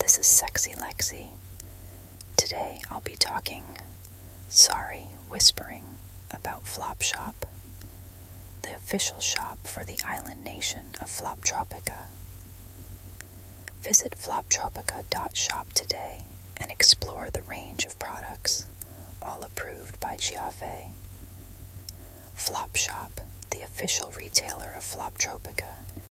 this is Sexy Lexi. Today I'll be whispering about Flopshop, the official shop for the island nation of Floptropica. Visit floptropica.shop today and explore the range of products, all approved by Giave. Flopshop, the official retailer of Floptropica,